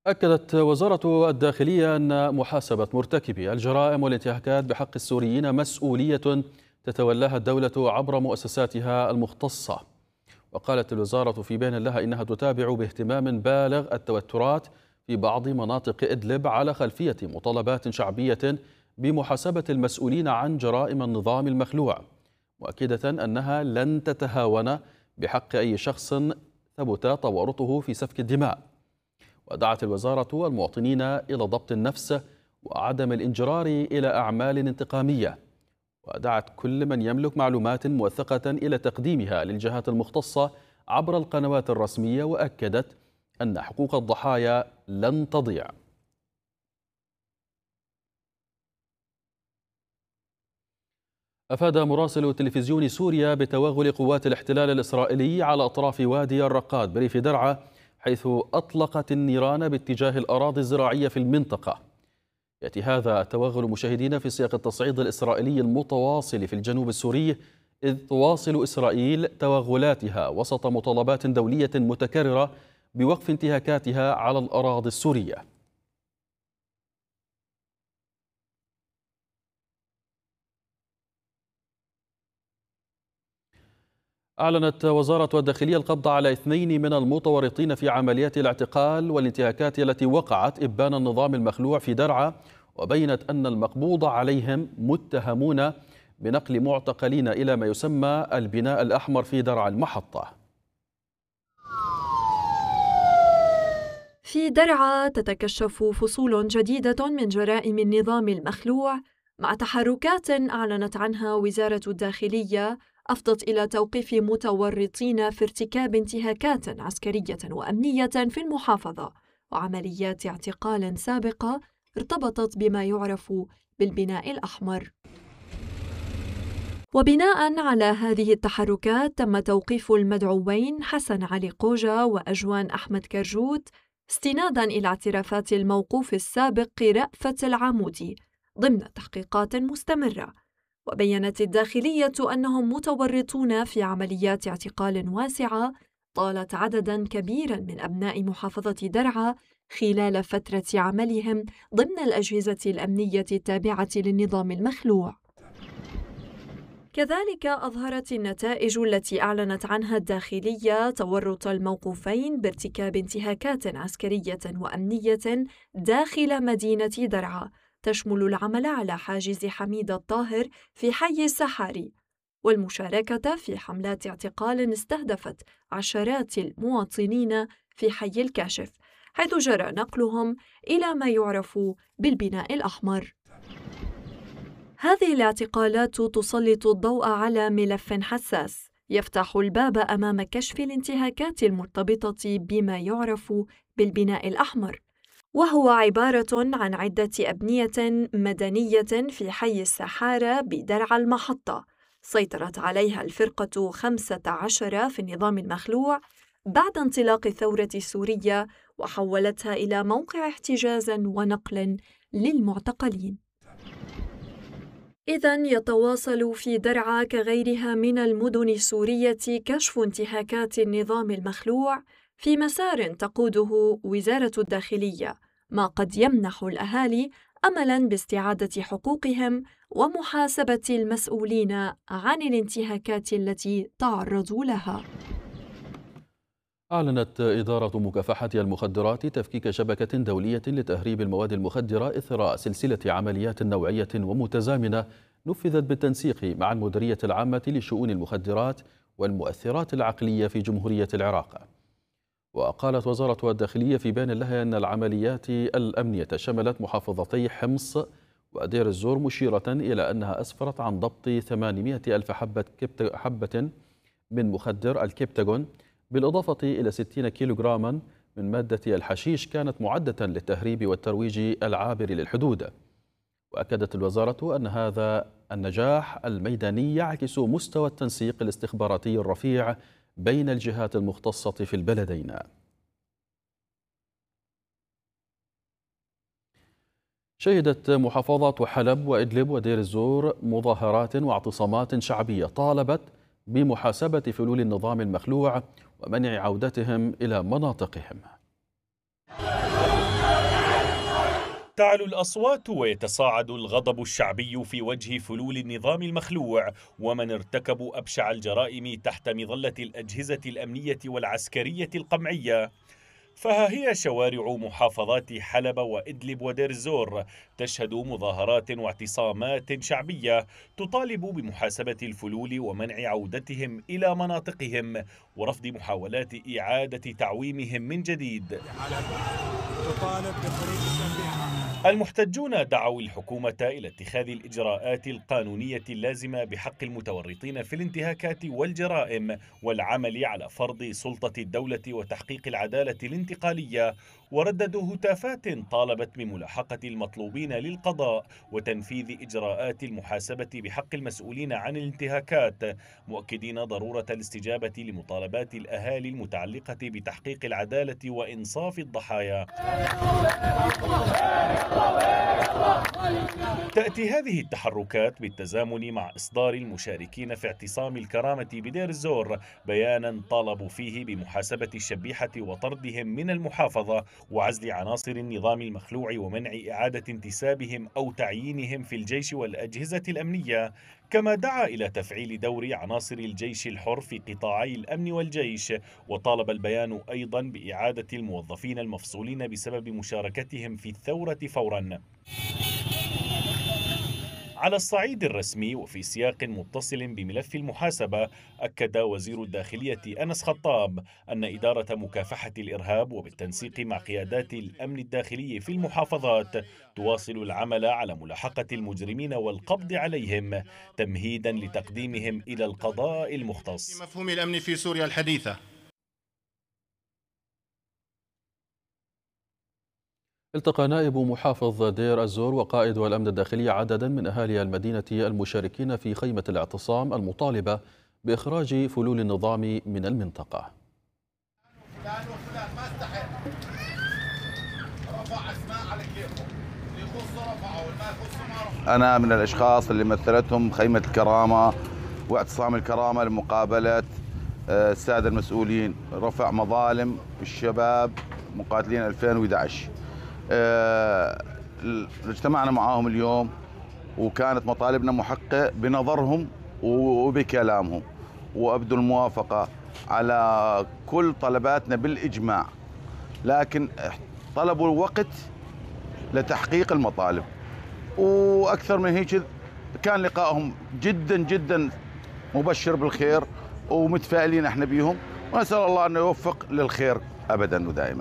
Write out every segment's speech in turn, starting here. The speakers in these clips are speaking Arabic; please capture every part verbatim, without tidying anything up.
أكدت وزارة الداخلية أن محاسبة مرتكبي الجرائم والانتهاكات بحق السوريين مسؤولية تتولاها الدولة عبر مؤسساتها المختصة. وقالت الوزارة في بيان لها إنها تتابع باهتمام بالغ التوترات في بعض مناطق إدلب على خلفية مطالبات شعبية بمحاسبة المسؤولين عن جرائم النظام المخلوع، مؤكدة أنها لن تتهاون بحق أي شخص ثبت تورطه في سفك الدماء. ودعت الوزارة المواطنين إلى ضبط النفس وعدم الانجرار إلى أعمال انتقامية، ودعت كل من يملك معلومات موثقة إلى تقديمها للجهات المختصة عبر القنوات الرسمية، وأكدت أن حقوق الضحايا لن تضيع. أفاد مراسل تلفزيون سوريا بتوغل قوات الاحتلال الإسرائيلي على أطراف وادي الرقاد بريف درعا، حيث أطلقت النيران باتجاه الأراضي الزراعية في المنطقة. يأتي هذا التوغل مشاهدين في سياق التصعيد الإسرائيلي المتواصل في الجنوب السوري، إذ تواصل إسرائيل توغلاتها وسط مطالبات دولية متكررة بوقف انتهاكاتها على الأراضي السورية. أعلنت وزارة الداخلية القبض على اثنين من المتورطين في عمليات الاعتقال والانتهاكات التي وقعت إبان النظام المخلوع في درعا، وبينت أن المقبوض عليهم متهمون بنقل معتقلين إلى ما يسمى البناء الأحمر في درعا المحطة. في درعا تتكشف فصول جديدة من جرائم النظام المخلوع، مع تحركات أعلنت عنها وزارة الداخلية أفضت إلى توقيف متورطين في ارتكاب انتهاكات عسكرية وأمنية في المحافظة وعمليات اعتقال سابقة ارتبطت بما يعرف بالبناء الأحمر. وبناء على هذه التحركات تم توقيف المدعوين حسن علي قوجا وأجوان أحمد كرجوت استناداً إلى اعترافات الموقوف السابق رأفت العامودي ضمن تحقيقات مستمرة. وبيّنت الداخلية أنهم متورطون في عمليات اعتقال واسعة طالت عدداً كبيراً من أبناء محافظة درعا خلال فترة عملهم ضمن الأجهزة الأمنية التابعة للنظام المخلوع. كذلك أظهرت النتائج التي أعلنت عنها الداخلية تورط الموقوفين بارتكاب انتهاكات عسكرية وأمنية داخل مدينة درعا، تشمل العمل على حاجز حميد الطاهر في حي السحاري، والمشاركة في حملات اعتقال استهدفت عشرات المواطنين في حي الكاشف، حيث جرى نقلهم إلى ما يعرف بالبناء الأحمر. هذه الاعتقالات تسلط الضوء على ملف حساس يفتح الباب أمام كشف الانتهاكات المرتبطة بما يعرف بالبناء الأحمر، وهو عبارة عن عدة أبنية مدنية في حي السحارة بدرعا المحطة سيطرت عليها الفرقة خمسة عشر في النظام المخلوع بعد انطلاق الثورة السورية، وحولتها إلى موقع احتجاز ونقل للمعتقلين. إذن يتواصل في درعا كغيرها من المدن السورية كشف انتهاكات النظام المخلوع في مسار تقوده وزارة الداخلية، ما قد يمنح الأهالي أملاً باستعادة حقوقهم ومحاسبة المسؤولين عن الانتهاكات التي تعرضوا لها. أعلنت إدارة مكافحة المخدرات تفكيك شبكة دولية لتهريب المواد المخدرة إثر سلسلة عمليات نوعية ومتزامنة نفذت بالتنسيق مع المديرية العامة لشؤون المخدرات والمؤثرات العقلية في جمهورية العراق. وقالت وزارة الداخلية في بيان لها أن العمليات الأمنية شملت محافظتي حمص ودير الزور، مشيرة إلى أنها أسفرت عن ضبط ثمانمائة ألف حبة حبة من مخدر الكبتاغون، بالإضافة إلى ستين كيلوغراما من مادة الحشيش كانت معدة للتهريب والترويج العابر للحدود. وأكدت الوزارة أن هذا النجاح الميداني يعكس مستوى التنسيق الاستخباراتي الرفيع بين الجهات المختصة في البلدين. شهدت محافظات حلب وإدلب ودير الزور مظاهرات واعتصامات شعبية طالبت بمحاسبة فلول النظام المخلوع ومنع عودتهم إلى مناطقهم. تعلو الأصوات ويتصاعد الغضب الشعبي في وجه فلول النظام المخلوع ومن ارتكبوا أبشع الجرائم تحت مظلة الأجهزة الأمنية والعسكرية القمعية. فها هي شوارع محافظات حلب وإدلب ودير الزور تشهد مظاهرات واعتصامات شعبية تطالب بمحاسبة الفلول ومنع عودتهم إلى مناطقهم ورفض محاولات إعادة تعويمهم من جديد. المحتجون دعوا الحكومة إلى اتخاذ الإجراءات القانونية اللازمة بحق المتورطين في الانتهاكات والجرائم والعمل على فرض سلطة الدولة وتحقيق العدالة الانتقالية، ورددوا هتافات طالبت بملاحقة المطلوبين للقضاء وتنفيذ إجراءات المحاسبة بحق المسؤولين عن الانتهاكات، مؤكدين ضرورة الاستجابة لمطالبات الأهالي المتعلقة بتحقيق العدالة وإنصاف الضحايا. تأتي هذه التحركات بالتزامن مع إصدار المشاركين في اعتصام الكرامة بدير الزور بيانا طالبوا فيه بمحاسبة الشبيحة وطردهم من المحافظة وعزل عناصر النظام المخلوع ومنع إعادة انتسابهم أو تعيينهم في الجيش والأجهزة الأمنية، كما دعا إلى تفعيل دور عناصر الجيش الحر في قطاعي الأمن والجيش. وطالب البيان أيضا بإعادة الموظفين المفصولين بسبب مشاركتهم في الثورة فورا. على الصعيد الرسمي وفي سياق متصل بملف المحاسبة، أكد وزير الداخلية أنس خطاب أن إدارة مكافحة الإرهاب وبالتنسيق مع قيادات الأمن الداخلي في المحافظات تواصل العمل على ملاحقة المجرمين والقبض عليهم تمهيدا لتقديمهم إلى القضاء المختص. مفهوم الأمن في سوريا الحديثة. التقى نائب محافظ دير الزور وقائد الأمن الداخلي عددا من أهالي المدينة المشاركين في خيمة الاعتصام المطالبة بإخراج فلول النظام من المنطقة. أنا من الأشخاص اللي مثلتهم خيمة الكرامة واعتصام الكرامة لمقابلة السادة المسؤولين، رفع مظالم الشباب مقاتلين ألفين وأحد عشر. اه اجتمعنا معاهم اليوم وكانت مطالبنا محققة بنظرهم وبكلامهم، وأبدوا الموافقة على كل طلباتنا بالإجماع، لكن طلبوا وقت لتحقيق المطالب. وأكثر من هيك كان لقائهم جدا جدا مبشر بالخير ومتفائلين احنا بيهم، ونسأل الله أن يوفق للخير أبدا ودائما.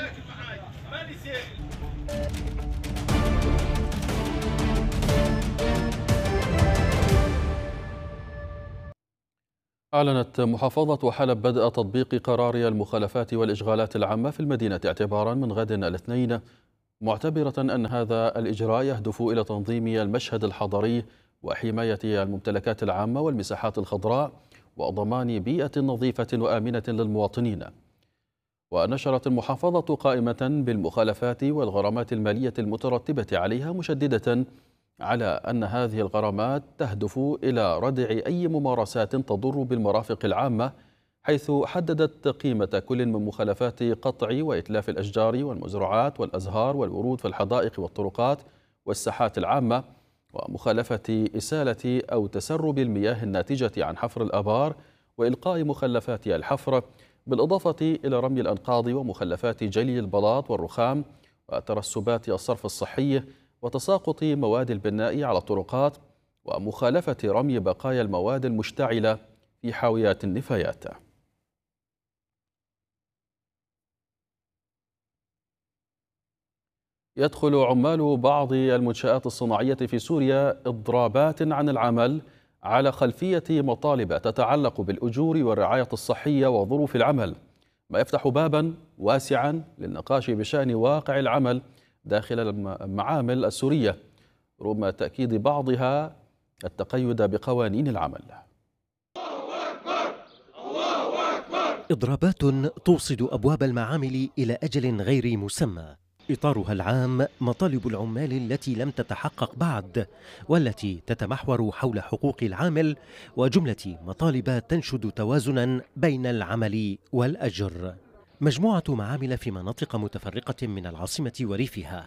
أعلنت محافظة حلب بدء تطبيق قرار المخالفات والإشغالات العامة في المدينة اعتبارا من غد الاثنين، معتبرة أن هذا الإجراء يهدف إلى تنظيم المشهد الحضري وحماية الممتلكات العامة والمساحات الخضراء وضمان بيئة نظيفة وآمنة للمواطنين. ونشرت المحافظة قائمة بالمخالفات والغرامات المالية المترتبة عليها، مشددة على أن هذه الغرامات تهدف إلى ردع أي ممارسات تضر بالمرافق العامة، حيث حددت قيمة كل من مخالفات قطع وإتلاف الأشجار والمزروعات والأزهار والورود في الحدائق والطرقات والساحات العامة، ومخالفة إسالة أو تسرب المياه الناتجة عن حفر الآبار وإلقاء مخلفات الحفر، بالإضافة إلى رمي الأنقاض ومخلفات جلي البلاط والرخام وترسبات الصرف الصحي وتساقط مواد البناء على الطرقات، ومخالفة رمي بقايا المواد المشتعلة في حاويات النفايات. يدخل عمال بعض المنشآت الصناعية في سوريا إضرابات عن العمل على خلفية مطالب تتعلق بالأجور والرعاية الصحية وظروف العمل، ما يفتح بابا واسعا للنقاش بشأن واقع العمل داخل المعامل السورية، رغم تأكيد بعضها التقيد بقوانين العمل. إضرابات توصد أبواب المعامل إلى أجل غير مسمى، إطارها العام مطالب العمال التي لم تتحقق بعد، والتي تتمحور حول حقوق العامل وجملة مطالب تنشد توازنا بين العمل والأجر. مجموعة معامل في مناطق متفرقة من العاصمة وريفها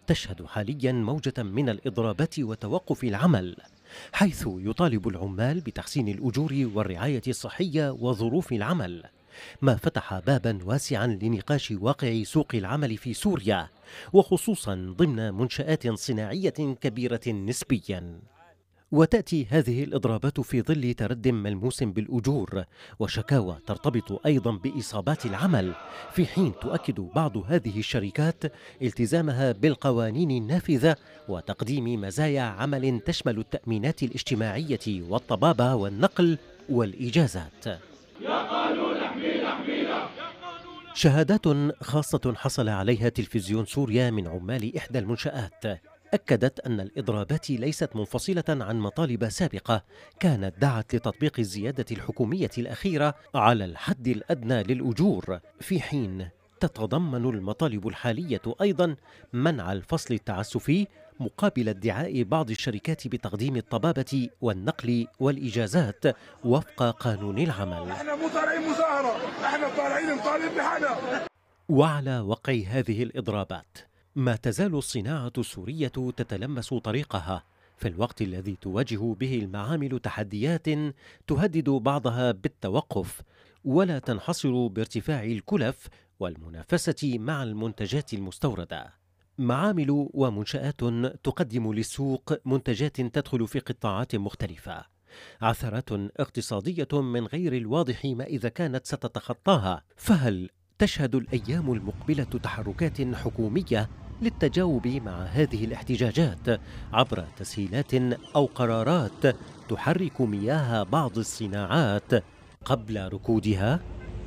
تشهد حاليا موجة من الإضرابات وتوقف العمل، حيث يطالب العمال بتحسين الأجور والرعاية الصحية وظروف العمل، ما فتح بابا واسعا لنقاش واقع سوق العمل في سوريا، وخصوصا ضمن منشآت صناعية كبيرة نسبيا. وتأتي هذه الإضرابات في ظل ترد ملموس بالأجور وشكاوى ترتبط أيضا بإصابات العمل، في حين تؤكد بعض هذه الشركات التزامها بالقوانين النافذة وتقديم مزايا عمل تشمل التأمينات الاجتماعية والطبابة والنقل والإجازات. يا قانون احمينا احمينا. شهادات خاصة حصل عليها تلفزيون سوريا من عمال إحدى المنشآت أكدت أن الإضرابات ليست منفصلة عن مطالب سابقة كانت دعت لتطبيق الزيادة الحكومية الأخيرة على الحد الأدنى للأجور، في حين تتضمن المطالب الحالية أيضا منع الفصل التعسفي مقابل ادعاء بعض الشركات بتقديم الطبابة والنقل والإجازات وفق قانون العمل. احنا مو طالعين مظاهرة، احنا طالعين نطالب بحالنا. وعلى وقع هذه الإضرابات ما تزال الصناعة السورية تتلمس طريقها في الوقت الذي تواجه به المعامل تحديات تهدد بعضها بالتوقف، ولا تنحصر بارتفاع الكلف والمنافسة مع المنتجات المستوردة. معامل ومنشآت تقدم للسوق منتجات تدخل في قطاعات مختلفة، عثرات اقتصادية من غير الواضح ما إذا كانت ستتخطاها، فهل تشهد الأيام المقبلة تحركات حكومية للتجاوب مع هذه الاحتجاجات عبر تسهيلات أو قرارات تحرك مياه بعض الصناعات قبل ركودها؟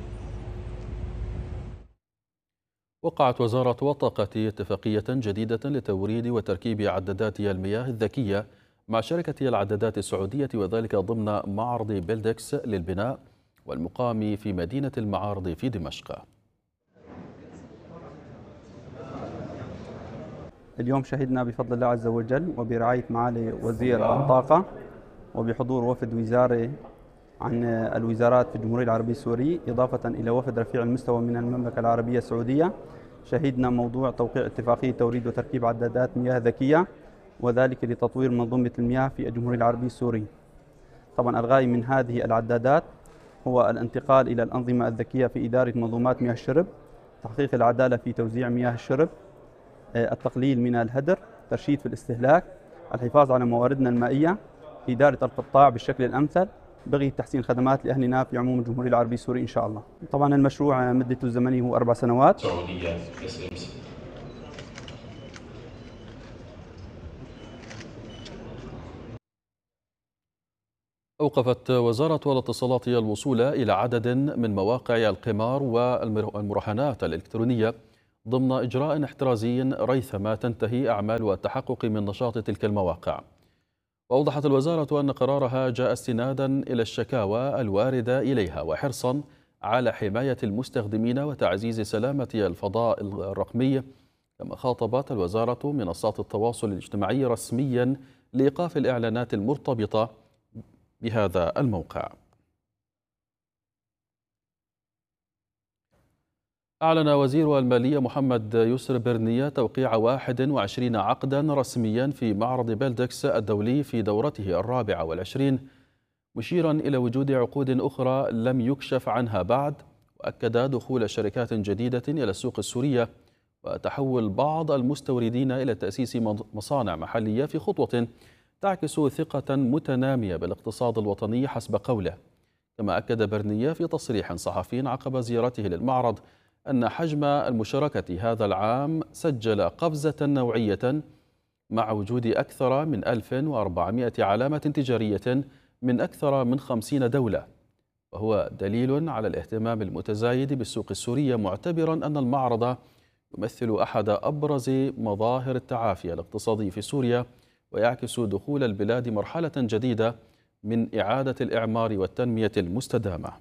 وقعت وزارة الطاقة اتفاقية جديدة لتوريد وتركيب عدادات المياه الذكية مع شركة العدادات السعودية، وذلك ضمن معرض بيلدكس للبناء والمقام في مدينة المعارض في دمشق. اليوم شهدنا بفضل الله عز وجل وبرعاية معالي وزير الطاقة وبحضور وفد وزاري عن الوزارات في الجمهورية العربية السورية، إضافة إلى وفد رفيع المستوى من المملكة العربية السعودية، شهدنا موضوع توقيع اتفاقية توريد وتركيب عدادات مياه ذكية، وذلك لتطوير منظومة المياه في الجمهورية العربية السورية. طبعا الغاية من هذه العدادات هو الانتقال إلى الأنظمة الذكية في إدارة منظومات مياه الشرب، تحقيق العدالة في توزيع مياه الشرب، التقليل من الهدر، ترشيد في الاستهلاك، الحفاظ على مواردنا المائية، إدارة القطاع بالشكل الأمثل، بغي تحسين خدمات لأهلنا في عموم الجمهورية العربية السورية إن شاء الله. طبعا المشروع مدته الزمنية هو أربع سنوات. أوقفت وزارة الاتصالات الوصول إلى عدد من مواقع القمار والمراهنات الإلكترونية ضمن إجراء احترازي ريثما تنتهي أعمال التحقق من نشاط تلك المواقع. وأوضحت الوزارة أن قرارها جاء استنادا إلى الشكاوى الواردة إليها وحرصا على حماية المستخدمين وتعزيز سلامة الفضاء الرقمي. كما خاطبت الوزارة منصات التواصل الاجتماعي رسميا لإيقاف الإعلانات المرتبطة بهذا الموقع. أعلن وزير المالية محمد يسر برنية توقيع واحد وعشرين عقدا رسميا في معرض بيلدكس الدولي في دورته الرابعة والعشرين، مشيرا إلى وجود عقود أخرى لم يكشف عنها بعد، وأكد دخول شركات جديدة إلى السوق السورية وتحول بعض المستوردين إلى تأسيس مصانع محلية في خطوة تعكس ثقة متنامية بالاقتصاد الوطني حسب قوله. كما أكد برنية في تصريح صحفي عقب زيارته للمعرض أن حجم المشاركة هذا العام سجل قفزة نوعية مع وجود أكثر من ألف وأربعمائة علامة تجارية من أكثر من خمسين دولة، وهو دليل على الاهتمام المتزايد بالسوق السورية، معتبرا أن المعرض يمثل أحد أبرز مظاهر التعافي الاقتصادي في سوريا، ويعكس دخول البلاد مرحلة جديدة من إعادة الإعمار والتنمية المستدامة.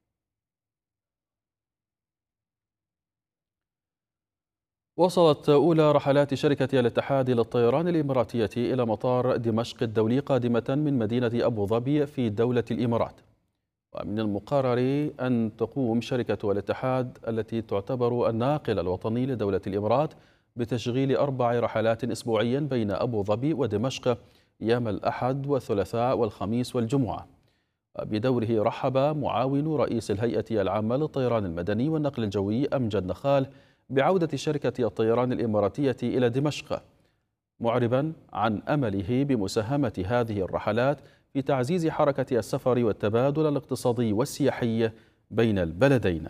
وصلت أولى رحلات شركة الاتحاد للطيران الإماراتية إلى مطار دمشق الدولي قادمة من مدينة أبو ظبي في دولة الإمارات. ومن المقرر أن تقوم شركة الاتحاد التي تعتبر الناقل الوطني لدولة الإمارات بتشغيل أربع رحلات أسبوعيا بين أبو ظبي ودمشق أيام الأحد والثلاثاء والخميس والجمعة. بدوره رحب معاون رئيس الهيئة العامة للطيران المدني والنقل الجوي أمجد نخال بعودة شركة الطيران الإماراتية إلى دمشق، معربا عن أمله بمساهمة هذه الرحلات في تعزيز حركة السفر والتبادل الاقتصادي والسياحي بين البلدين.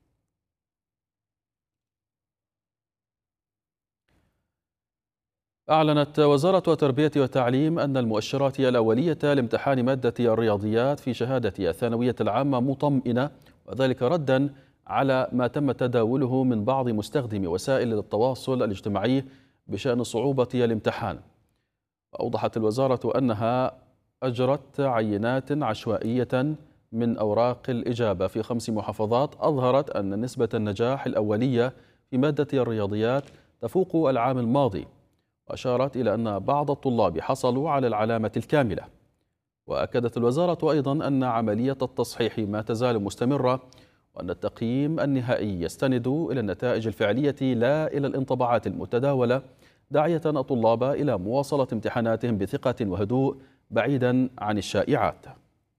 أعلنت وزارة التربية والتعليم أن المؤشرات الأولية لامتحان مادة الرياضيات في شهادة الثانوية العامة مطمئنة، وذلك ردا على ما تم تداوله من بعض مستخدمي وسائل التواصل الاجتماعي بشأن صعوبة الامتحان. وأوضحت الوزارة أنها أجرت عينات عشوائية من أوراق الإجابة في خمس محافظات أظهرت أن نسبة النجاح الأولية في مادة الرياضيات تفوق العام الماضي، وأشارت إلى أن بعض الطلاب حصلوا على العلامة الكاملة. وأكدت الوزارة أيضا أن عملية التصحيح ما تزال مستمرة، وأن التقييم النهائي يستند إلى النتائج الفعلية لا إلى الانطباعات المتداولة، داعية الطلاب إلى مواصلة امتحاناتهم بثقة وهدوء بعيدا عن الشائعات.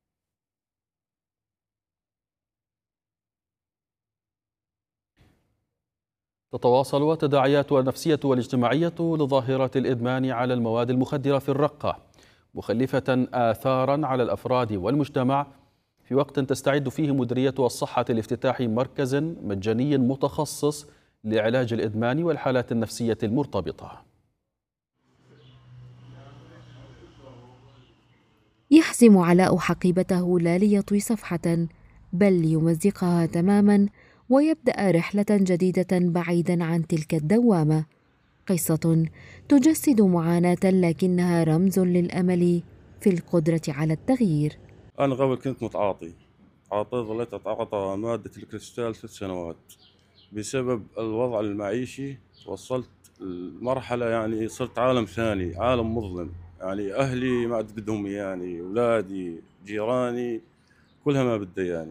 تتواصل التداعيات النفسية والاجتماعية لظاهرة الإدمان على المواد المخدرة في الرقة، مخلفة آثارا على الأفراد والمجتمع، في وقت تستعد فيه مديرية الصحة لافتتاح مركز مجاني متخصص لعلاج الإدمان والحالات النفسية المرتبطة. يحزم علاء حقيبته لا ليطوي صفحة، بل ليمزقها تماما ويبدأ رحلة جديدة بعيدا عن تلك الدوامة. قصة تجسد معاناة لكنها رمز للأمل في القدرة على التغيير. أنا قبل كنت متعاطي عاطي ظليت أتعاطى مادة الكريستال ثلاث سنوات. بسبب الوضع المعيشي وصلت المرحلة يعني صرت عالم ثاني، عالم مظلم. يعني أهلي ما عاد بدهم يعني، أولادي جيراني كلها ما بدي يعني.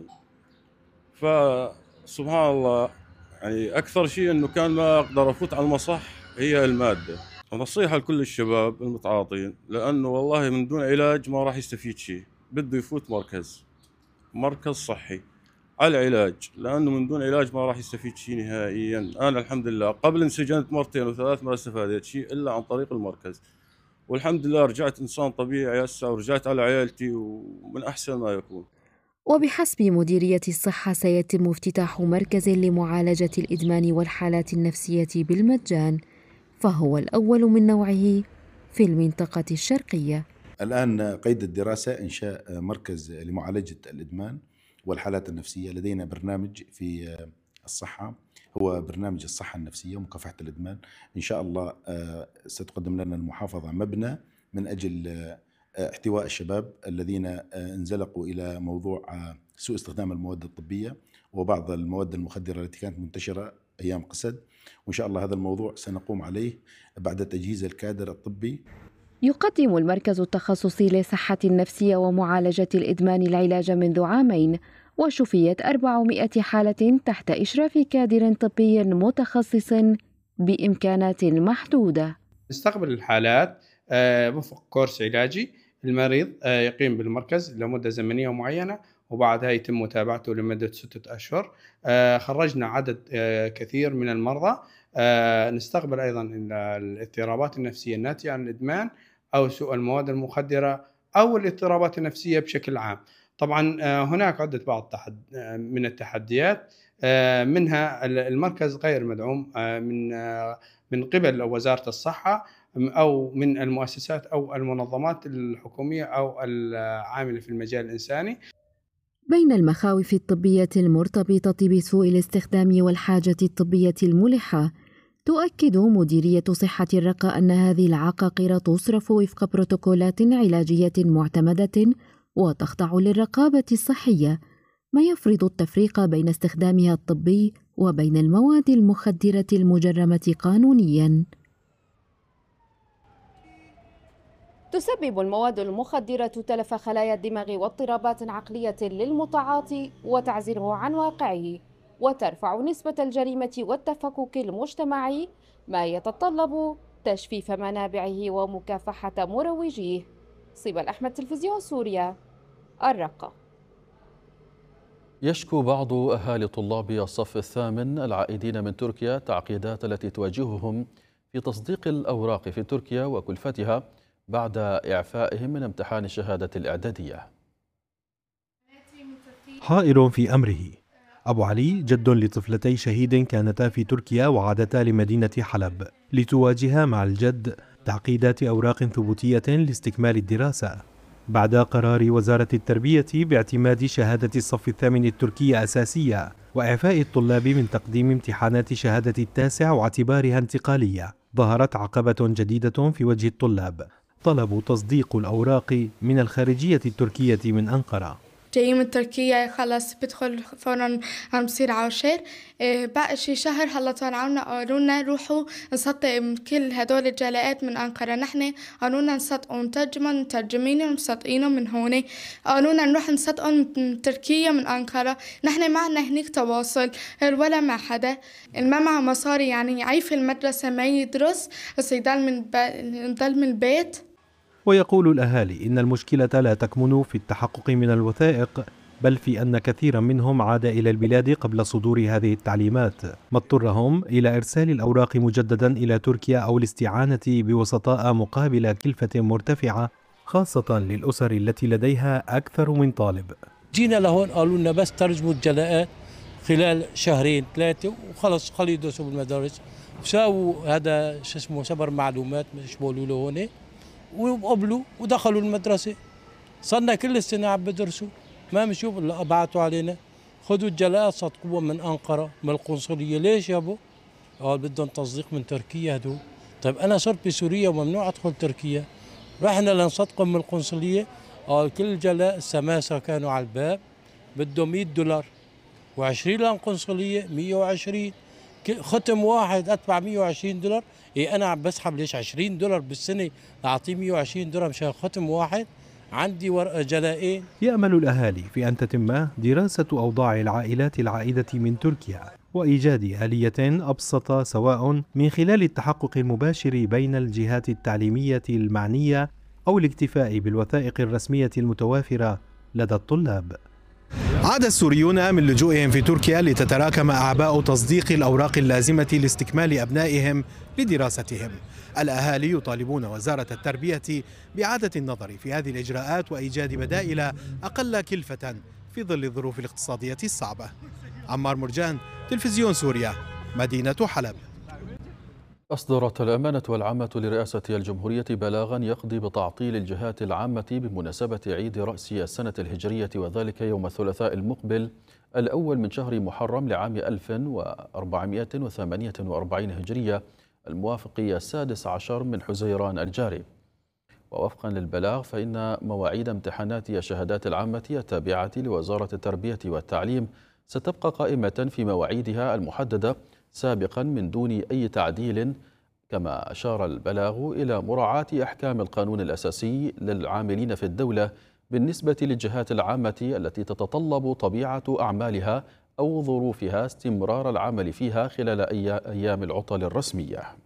فسبحان الله يعني أكثر شيء إنه كان ما أقدر أفوت على المصح هي المادة. نصيحة لكل الشباب المتعاطين، لأنه والله من دون علاج ما راح يستفيد شيء، بده يفوت مركز مركز صحي على العلاج، لأنه من دون علاج ما راح يستفيد شيء نهائيا. أنا الحمد لله قبل انسجنت مرتين وثلاث ما استفادت شيء إلا عن طريق المركز، والحمد لله رجعت إنسان طبيعي هسه ورجعت على عائلتي ومن أحسن ما يكون. وبحسب مديرية الصحة سيتم افتتاح مركز لمعالجة الإدمان والحالات النفسية بالمجان، فهو الأول من نوعه في المنطقة الشرقية. الآن قيد الدراسة إنشاء مركز لمعالجة الإدمان والحالات النفسية. لدينا برنامج في الصحة هو برنامج الصحة النفسية ومكافحة الإدمان. إن شاء الله ستقدم لنا المحافظة مبنى من أجل احتواء الشباب الذين انزلقوا إلى موضوع سوء استخدام المواد الطبية وبعض المواد المخدرة التي كانت منتشرة أيام قسد، وإن شاء الله هذا الموضوع سنقوم عليه بعد تجهيز الكادر الطبي. يقدم المركز التخصصي لصحة النفسية ومعالجة الإدمان العلاج منذ عامين، وشفيت أربعمائة حالة تحت إشراف كادر طبي متخصص بإمكانات محدودة. نستقبل الحالات وفق كورس علاجي. المريض يقيم بالمركز لمدة زمنية معينة وبعدها يتم متابعته لمدة ستة أشهر. خرجنا عدد كثير من المرضى. نستقبل أيضا الاضطرابات النفسية الناتجة عن الإدمان أو سوء المواد المخدرة أو الاضطرابات النفسية بشكل عام. طبعا هناك عدة بعض من التحديات، منها المركز غير مدعوم من من قبل وزارة الصحة أو من المؤسسات أو المنظمات الحكومية أو العاملة في المجال الإنساني. بين المخاوف الطبية المرتبطة بسوء الاستخدام والحاجة الطبية الملحة، تؤكد مديرية صحة الرقة أن هذه العقاقير تصرف وفق بروتوكولات علاجية معتمدة وتخضع للرقابة الصحية، ما يفرض التفريق بين استخدامها الطبي وبين المواد المخدرة المجرمة قانونياً. تسبب المواد المخدرة تلف خلايا الدماغ واضطرابات عقلية للمتعاطي وتعزله عن واقعه، وترفع نسبة الجريمة والتفكك المجتمعي، ما يتطلب تجفيف منابعه ومكافحة مروجيه. صيب الأحمد، تلفزيون سوريا، الرقة. يشكو بعض أهالي طلاب الصف الثامن العائدين من تركيا التعقيدات التي تواجههم في تصديق الأوراق في تركيا وكلفتها بعد إعفائهم من امتحان الشهادة الإعدادية. حائر في أمره. أبو علي جد لطفلتي شهيد كانتا في تركيا وعادتا لمدينة حلب لتواجها مع الجد تعقيدات أوراق ثبوتية لاستكمال الدراسة بعد قرار وزارة التربية باعتماد شهادة الصف الثامن التركية أساسية وإعفاء الطلاب من تقديم امتحانات شهادة التاسع واعتبارها انتقالية. ظهرت عقبة جديدة في وجه الطلاب، طلب تصديق الأوراق من الخارجية التركية من أنقرة. جاي من تركيا، خلص بدخل فورا عم بصير عاشر. إيه بقى شي شهر هلا طلعونا قالونا روحوا نصدق كل هدول الجلاءات من أنقرة. نحن قالونا نصدقوا مترجما مترجمين ومصدقينهم من هون. قالونا نروح نصدقهم من تركيا من أنقرة. نحن معنا هنيك تواصل ولا مع حدا، ما معه مصاري، يعني عيف المدرسة ما يدرس بس يضل من يضل من البيت. ويقول الأهالي إن المشكلة لا تكمن في التحقق من الوثائق، بل في أن كثيرا منهم عاد إلى البلاد قبل صدور هذه التعليمات، ما اضطرهم إلى إرسال الأوراق مجددا إلى تركيا أو الاستعانة بوسطاء مقابل كلفة مرتفعة، خاصة للأسر التي لديها أكثر من طالب. جينا لهون قالوا لنا بس ترجموا الجلاءات خلال شهرين ثلاثة وخلص خلوا يدرسوا بالمدارس. ساووا هذا شو اسمه سبر معلومات مش بقولوا له هون، وقبلوا ودخلوا المدرسة. صرنا كل السنة عم بدرسوا، ما مشوا الا بعتوا علينا خذوا الجلاءات صدقوها من أنقرة من القنصلية. ليش يا ابو؟ قال بدهم تصديق من تركيا هدول. طيب أنا صرت بسوريا وممنوع أدخل تركيا، رحنا لنصدقهم من القنصلية. قال كل جلاء السماسرة كانوا على الباب بدهم مية دولار وعشرين للقنصلية مية وعشرين، ختم واحد أدفع مية وعشرين دولار. إيه أنا عم بسحب ليش عشرين دولار بالسنة أعطيه مية وعشرين دولار مشان ختم واحد؟ عندي ورقة جلائين. يأمل الأهالي في أن تتم دراسة أوضاع العائلات العائدة من تركيا وإيجاد آلية أبسط، سواء من خلال التحقق المباشر بين الجهات التعليمية المعنية أو الاكتفاء بالوثائق الرسمية المتوافرة لدى الطلاب. عاد السوريون من لجوئهم في تركيا لتتراكم أعباء تصديق الأوراق اللازمة لاستكمال أبنائهم لدراستهم. الأهالي يطالبون وزارة التربية بإعادة النظر في هذه الإجراءات وإيجاد بدائل أقل كلفة في ظل الظروف الاقتصادية الصعبة. عمار مرجان، تلفزيون سوريا، مدينة حلب. أصدرت الأمانة العامة لرئاسة الجمهورية بلاغا يقضي بتعطيل الجهات العامة بمناسبة عيد رأس السنة الهجرية، وذلك يوم الثلاثاء المقبل الأول من شهر محرم لعام ألف وأربعمائة وثمانية وأربعين هجرية الموافق السادس عشر من حزيران الجاري. ووفقا للبلاغ فإن مواعيد امتحانات الشهادات العامة التابعة لوزارة التربية والتعليم ستبقى قائمة في مواعيدها المحددة سابقا من دون أي تعديل، كما أشار البلاغ إلى مراعاة أحكام القانون الأساسي للعاملين في الدولة بالنسبة للجهات العامة التي تتطلب طبيعة أعمالها أو ظروفها استمرار العمل فيها خلال أيام العطل الرسمية.